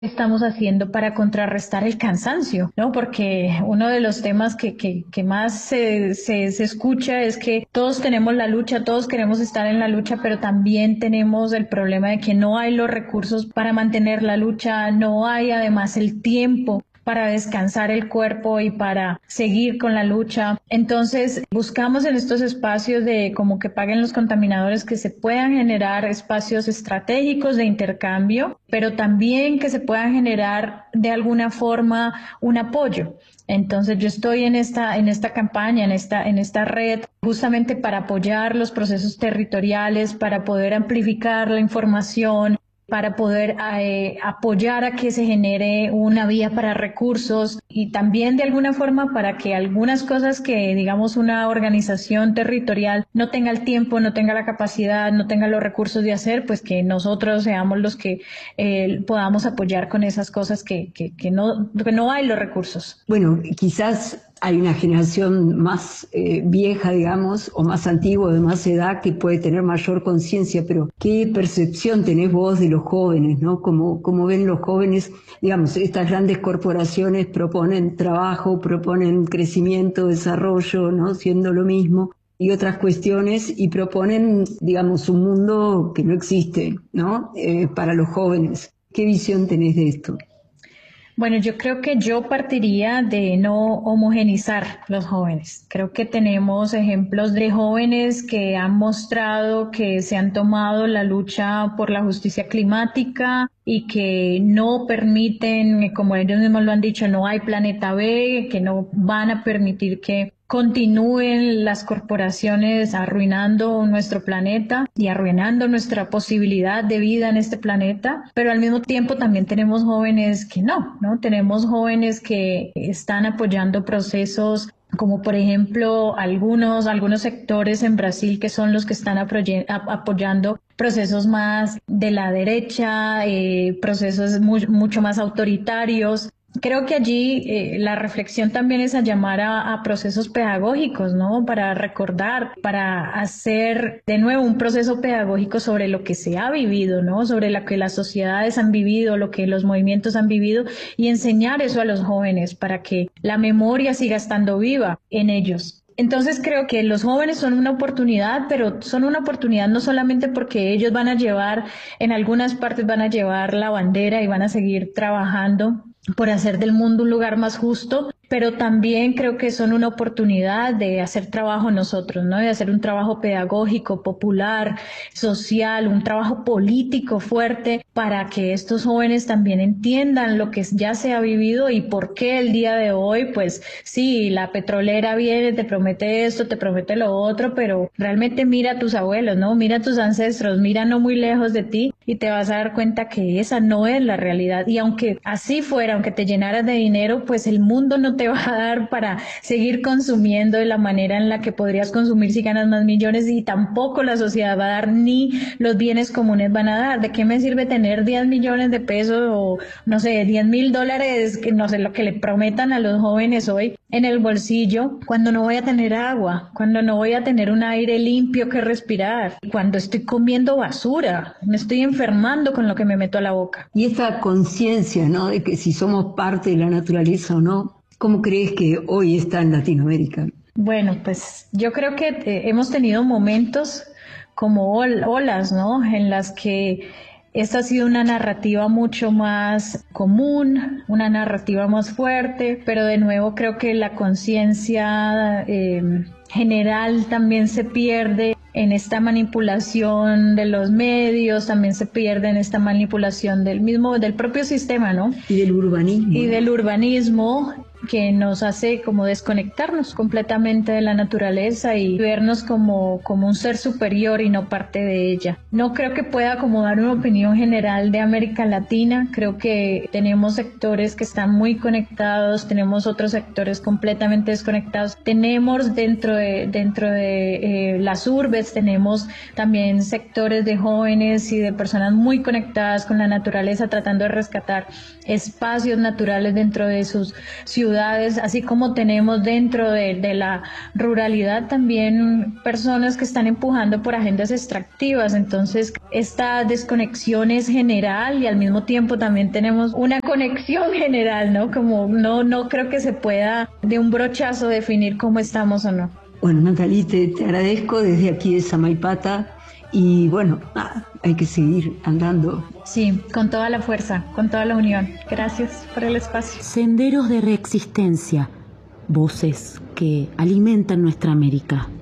estamos haciendo para contrarrestar el cansancio, ¿no? Porque uno de los temas que más se escucha es que todos tenemos la lucha, todos queremos estar en la lucha, pero también tenemos el problema de que no hay los recursos para mantener la lucha, no hay además el tiempo para descansar el cuerpo y para seguir con la lucha. Entonces, buscamos en estos espacios de como que paguen los contaminadores que se puedan generar espacios estratégicos de intercambio, pero también que se puedan generar de alguna forma un apoyo. Entonces, yo estoy en esta campaña, en esta red, justamente para apoyar los procesos territoriales, para poder amplificar la información, para poder apoyar a que se genere una vía para recursos y también de alguna forma para que algunas cosas que, digamos, una organización territorial no tenga el tiempo, no tenga la capacidad, no tenga los recursos de hacer, pues que nosotros seamos los que podamos apoyar con esas cosas que no hay los recursos. Bueno, quizás hay una generación más vieja, digamos, o más antigua, de más edad, que puede tener mayor conciencia, pero ¿qué percepción tenés vos de los jóvenes, no? ¿Cómo ven los jóvenes? Digamos, estas grandes corporaciones proponen trabajo, proponen crecimiento, desarrollo, ¿no? Siendo lo mismo, y otras cuestiones, y proponen, digamos, un mundo que no existe, ¿no? Para los jóvenes. ¿Qué visión tenés de esto? Bueno, yo creo que yo partiría de no homogenizar los jóvenes. Creo que tenemos ejemplos de jóvenes que han mostrado que se han tomado la lucha por la justicia climática y que no permiten, como ellos mismos lo han dicho, no hay planeta B, que no van a permitir que continúen las corporaciones arruinando nuestro planeta y arruinando nuestra posibilidad de vida en este planeta, pero al mismo tiempo también tenemos jóvenes que no, tenemos jóvenes que están apoyando procesos como por ejemplo algunos sectores en Brasil que son los que están apoyando procesos más de la derecha, procesos mucho más autoritarios. Creo que allí la reflexión también es a llamar a procesos pedagógicos, ¿no? Para recordar, para hacer de nuevo un proceso pedagógico sobre lo que se ha vivido, ¿no? Sobre lo que las sociedades han vivido, lo que los movimientos han vivido y enseñar eso a los jóvenes para que la memoria siga estando viva en ellos. Entonces creo que los jóvenes son una oportunidad, pero son una oportunidad no solamente porque ellos van a llevar, en algunas partes van a llevar la bandera y van a seguir trabajando por hacer del mundo un lugar más justo, pero también creo que son una oportunidad de hacer trabajo nosotros, ¿no? De hacer un trabajo pedagógico, popular, social, un trabajo político fuerte para que estos jóvenes también entiendan lo que ya se ha vivido y por qué el día de hoy, pues sí, la petrolera viene, te promete esto, te promete lo otro, pero realmente mira a tus abuelos, ¿no? Mira a tus ancestros, mira no muy lejos de ti y te vas a dar cuenta que esa no es la realidad. Y aunque así fuera, aunque te llenaras de dinero, pues el mundo no te va a dar para seguir consumiendo de la manera en la que podrías consumir si ganas más millones y tampoco la sociedad va a dar ni los bienes comunes van a dar. ¿De qué me sirve tener 10 millones de pesos o no sé, $10,000, que no sé lo que le prometan a los jóvenes hoy en el bolsillo cuando no voy a tener agua, cuando no voy a tener un aire limpio que respirar, cuando estoy comiendo basura, me estoy enfermando con lo que me meto a la boca? Y esta conciencia, ¿no? De que si somos parte de la naturaleza o no, ¿cómo crees que hoy está en Latinoamérica? Bueno, pues yo creo que hemos tenido momentos como olas, ¿no? En las que esta ha sido una narrativa mucho más común, una narrativa más fuerte, pero de nuevo creo que la conciencia general también se pierde en esta manipulación de los medios, también se pierde en esta manipulación del propio sistema, ¿no? Y del urbanismo. Y del urbanismo que nos hace como desconectarnos completamente de la naturaleza y vernos como un ser superior y no parte de ella. No creo que pueda como dar una opinión general de América Latina. Creo que tenemos sectores que están muy conectados, tenemos otros sectores completamente desconectados. Tenemos dentro de las urbes, tenemos también sectores de jóvenes y de personas muy conectadas con la naturaleza, tratando de rescatar espacios naturales dentro de sus ciudades ciudades, así como tenemos dentro de la ruralidad también personas que están empujando por agendas extractivas. Entonces, esta desconexión es general y al mismo tiempo también tenemos una conexión general, ¿no? Como no creo que se pueda de un brochazo definir cómo estamos o no. Bueno, Natalie, te agradezco desde aquí de Samaipata y bueno, hay que seguir andando. Sí, con toda la fuerza, con toda la unión. Gracias por el espacio. Senderos de Reexistencia, voces que alimentan nuestra América.